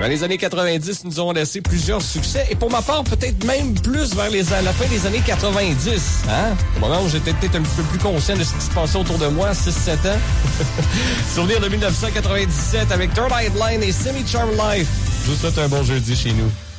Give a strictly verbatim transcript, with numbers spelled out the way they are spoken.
ben, les années quatre-vingt-dix nous ont laissé plusieurs succès. Et pour ma part, peut-être même plus vers les, la fin des années quatre-vingt-dix. Hein? Au moment où j'étais peut-être un petit peu plus conscient de ce qui se passait autour de moi, six sept ans. Souvenir de dix-neuf cent quatre-vingt-dix-sept avec Third Eye Blind et Semi Charmed Life. Je vous souhaite un bon jeudi chez nous.